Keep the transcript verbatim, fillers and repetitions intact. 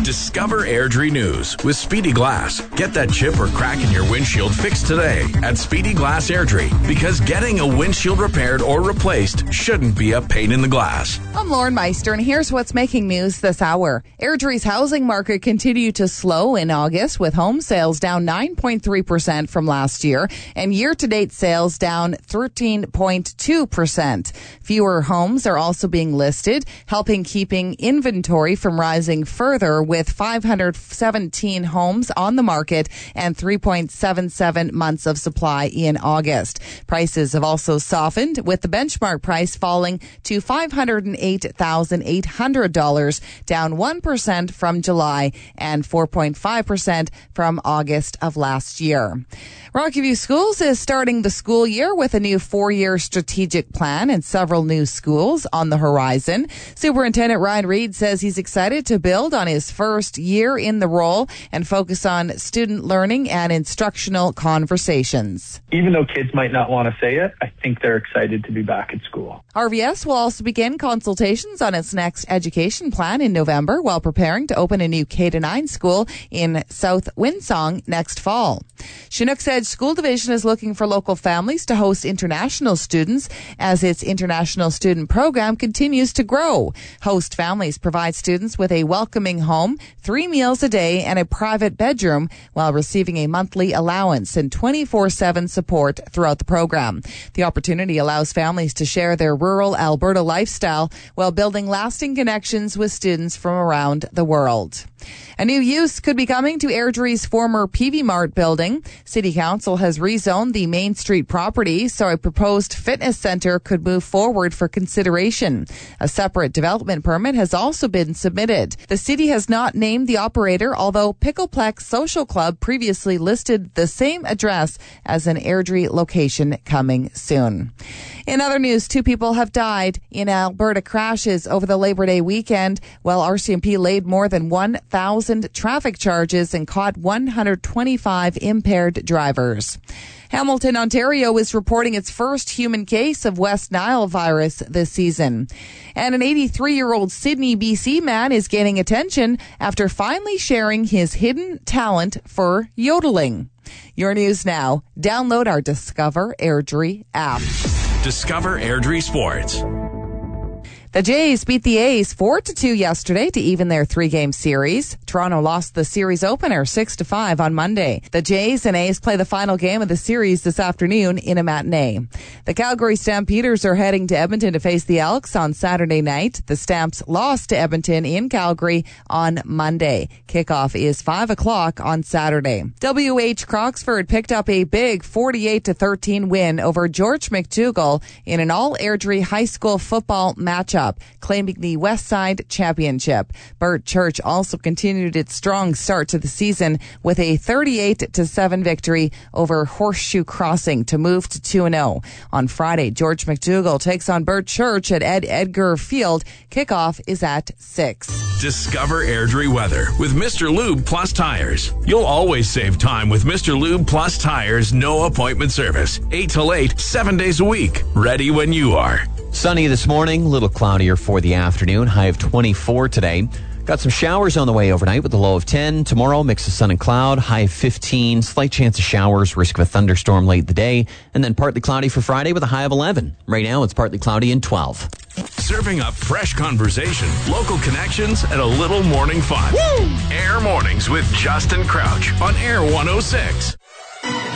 Discover Airdrie News with Speedy Glass. Get that chip or crack in your windshield fixed today at Speedy Glass Airdrie, because getting a windshield repaired or replaced shouldn't be a pain in the glass. I'm Lauren Meister, and here's what's making news this hour. Airdrie's housing market continued to slow in August, with home sales down nine point three percent from last year, and year-to-date sales down thirteen point two percent. Fewer homes are also being listed, helping keeping inventory from rising further, with five hundred seventeen homes on the market and three point seven seven months of supply in August. Prices have also softened, with the benchmark price falling to five hundred eight thousand eight hundred dollars, down one percent from July and four point five percent from August of last year. Rocky View Schools is starting the school year with a new four-year strategic plan and several new schools on the horizon. Superintendent Ryan Reed says he's excited to build on his first year in the role and focus on student learning and instructional conversations. Even though kids might not want to say it, I think they're excited to be back at school. R V S will also begin consultations on its next education plan in November, while preparing to open a new K to nine school in South Windsong next fall. Chinook's Edge School Division is looking for local families to host international students as its international student program continues to grow. Host families provide students with a welcoming home, three meals a day, and a private bedroom, while receiving a monthly allowance and twenty-four seven support throughout the program. The opportunity allows families to share their rural Alberta lifestyle while building lasting connections with students from around the world. A new use could be coming to Airdrie's former P V Mart building. City Council has rezoned the Main Street property, so a proposed fitness center could move forward for consideration. A separate development permit has also been submitted. The city has not named the operator, although Pickleplex Social Club previously listed the same address as an Airdrie location coming soon. In other news, two people have died in Alberta crashes over the Labor Day weekend, while R C M P laid more than one thousand traffic charges and caught one hundred twenty-five impaired drivers. Hamilton, Ontario is reporting its first human case of West Nile virus this season. And an eighty-three-year-old Sydney, B C man is gaining attention after finally sharing his hidden talent for yodeling. Your news now. Download our Discover Airdrie app. Discover Airdrie Sports. The Jays beat the A's four to two yesterday to even their three-game series. Toronto lost the series opener six to five on Monday. The Jays and A's play the final game of the series this afternoon in a matinee. The Calgary Stampeders are heading to Edmonton to face the Elks on Saturday night. The Stamps lost to Edmonton in Calgary on Monday. Kickoff is five o'clock on Saturday. W H Croxford picked up a big forty-eight to thirteen win over George McDougall in an all-Airdrie high school football matchup, claiming the West Side Championship. Burt Church also continued its strong start to the season with a thirty-eight to seven victory over Horseshoe Crossing to move to two and oh. On Friday, George McDougall takes on Burt Church at Ed Edgar Field. Kickoff is at six. Discover Airdrie weather with Mister Lube Plus Tires. You'll always save time with Mister Lube Plus Tires no appointment service. eight till eight, seven days a week. Ready when you are. Sunny this morning, a little cloudier for the afternoon, high of twenty-four today. Got some showers on the way overnight with a low of ten. Tomorrow, mix of sun and cloud, high of fifteen. Slight chance of showers, risk of a thunderstorm late in the day. And then partly cloudy for Friday with a high of eleven. Right now, it's partly cloudy and twelve. Serving up fresh conversation, local connections, and a little morning fun. Woo! Air Mornings with Justin Crouch on Air one oh six.